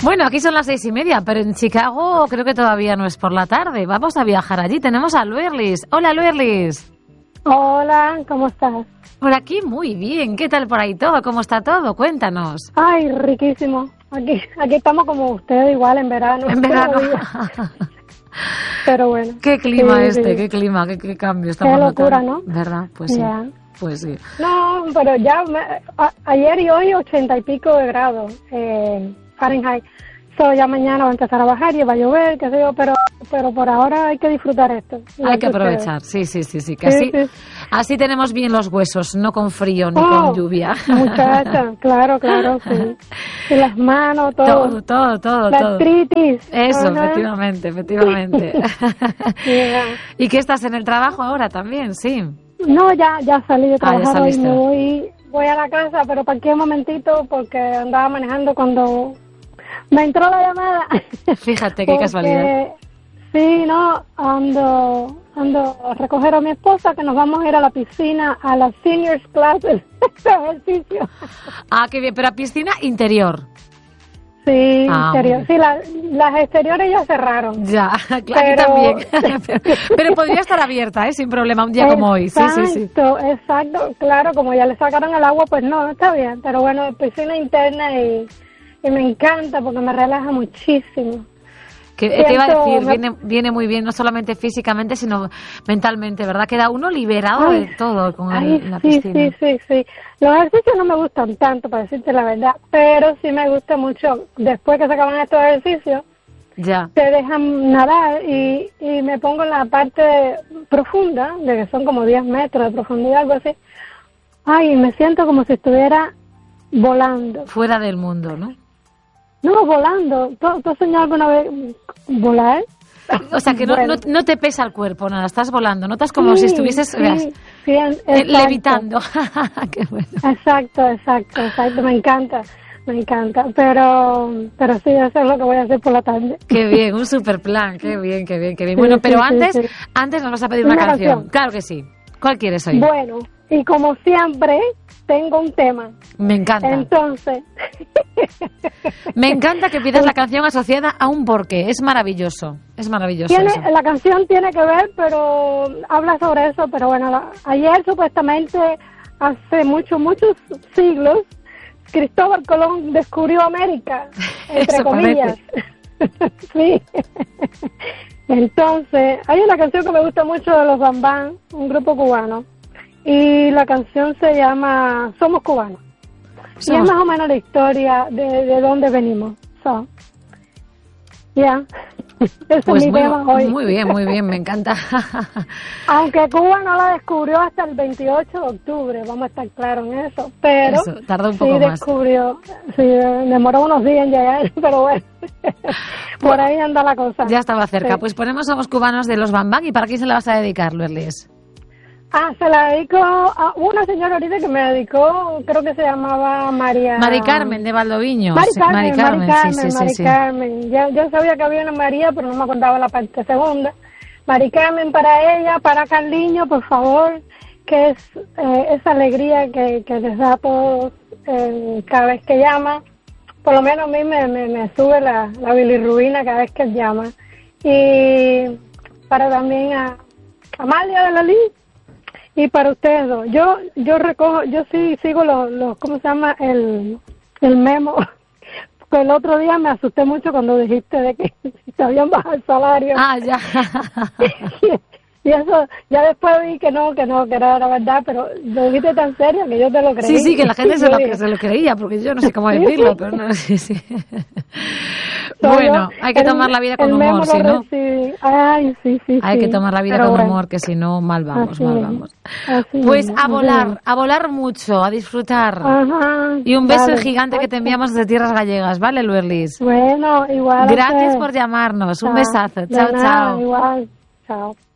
Bueno, aquí son las 6:30, pero en Chicago creo que todavía no es por la tarde. Vamos a viajar allí. Tenemos a Luerlis. Hola, Luerlis. Hola, ¿cómo estás? Por aquí muy bien. ¿Qué tal por ahí todo? ¿Cómo está todo? Cuéntanos. Ay, riquísimo. Aquí estamos como ustedes, igual en verano. En verano. Pero bueno. Qué clima sí. qué clima, qué cambio. Qué locura, ¿no? ¿Verdad? Pues sí. Ya. Pues sí. No, pero ya ayer y hoy 80 y pico de grados Fahrenheit. Ya mañana va a empezar a bajar y va a llover, qué sé yo, pero por ahora hay que disfrutar esto. Hay que aprovechar, sí, que así tenemos bien los huesos, no con frío ni con lluvia. Muchacha, claro, sí. Y las manos, todo. Todo. La artritis. Eso, efectivamente. Yeah. ¿Y qué estás en el trabajo ahora también? Sí. No, ya salí de trabajar hoy, me voy a la casa, pero parqué un momentito porque andaba manejando cuando me entró la llamada. Fíjate qué casualidad. Sí, ando a recoger a mi esposa, que nos vamos a ir a la piscina, a las seniors classes de ejercicio. Ah, qué bien, pero a piscina interior. Sí, interior. Sí, las exteriores ya cerraron. Ya, claro, aquí también. pero podría estar abierta, sin problema, un día como hoy. Sí. Exacto. Claro, como ya le sacaron el agua, pues no, está bien. Pero bueno, piscina interna y me encanta porque me relaja muchísimo. Te iba a decir, viene muy bien, no solamente físicamente, sino mentalmente, ¿verdad? Queda uno liberado de todo con la piscina. Sí. Los ejercicios no me gustan tanto, para decirte la verdad, pero sí me gusta mucho. Después que se acaban estos ejercicios, te dejan nadar y me pongo en la parte profunda, de que son como 10 metros de profundidad, algo así. Ay, me siento como si estuviera volando. Fuera del mundo, ¿no? No, volando. ¿Tú has soñado alguna vez volar? O sea, que no te pesa el cuerpo, nada, estás volando. Notas como si estuvieses levitando. Qué bueno. Exacto. Me encanta. Pero sí, eso es lo que voy a hacer por la tarde. Qué bien, un super plan. Qué bien. Bueno, pero antes nos vas a pedir una canción. Claro que sí. ¿Cuál quieres oír? Bueno, y como siempre, tengo un tema. Me encanta. Entonces. Me encanta que pidas la canción asociada a un porqué. Es maravilloso. La canción tiene que ver, pero habla sobre eso. Pero bueno, ayer supuestamente, hace muchos siglos, Cristóbal Colón descubrió América, entre comillas. Sí. Entonces, hay una canción que me gusta mucho de los Bambán, un grupo cubano. Y la canción se llama Somos Cubanos. Y es más o menos la historia de dónde venimos. Ese pues es mi tema hoy. Muy bien, me encanta. Aunque Cuba no la descubrió hasta el 28 de octubre, vamos a estar claros en eso. Pero tardó un poco más. Descubrió, demoró unos días en llegar, pero bueno, por ahí anda la cosa. Ya estaba cerca. Sí. Pues ponemos Somos Cubanos de los Bambán. ¿Y para quién se la vas a dedicar, Luerlis? Se la dedico a una señora ahorita que me dedicó, creo que se llamaba María... Mari Carmen, de Valdoviño. Mari Carmen. Yo sabía que había una María, pero no me acordaba la parte segunda. Mari Carmen para ella, para Carliño, por favor, que es esa alegría que les da a todos cada vez que llama. Por lo menos a mí me sube la bilirrubina cada vez que él llama. Y para también a Amalia de la Liz. Y para ustedes dos, yo sí sigo los ¿cómo se llama? El memo. El otro día me asusté mucho cuando dijiste de que se habían bajado el salario. Ya. Y eso, ya después vi que no era la verdad, pero lo dijiste tan serio que yo te lo creí. Sí, que la gente se lo creía, porque yo no sé cómo decirlo, pero no, sí. Bueno, hay que tomar la vida con humor, si no... Ay, sí. Hay que tomar la vida con humor, que si no, mal vamos. Pues a volar mucho, a disfrutar. Ajá, y un beso gigante que te enviamos desde Tierras Gallegas, ¿vale, Luerlis? Bueno, igual. Gracias por llamarnos, un besazo. Chao. Igual, chao.